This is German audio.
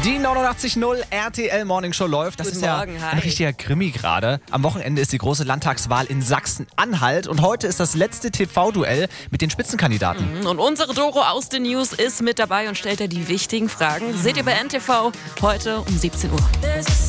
Die 89.0 RTL Morning Show läuft. Das Guten ist ja Morgen, hi. ein richtiger Krimi gerade. Am Wochenende ist die große Landtagswahl in Sachsen-Anhalt und heute ist das letzte TV-Duell mit den Spitzenkandidaten. Und unsere Doro aus den News ist mit dabei und stellt dir die wichtigen Fragen. Seht ihr bei NTV heute um 17 Uhr.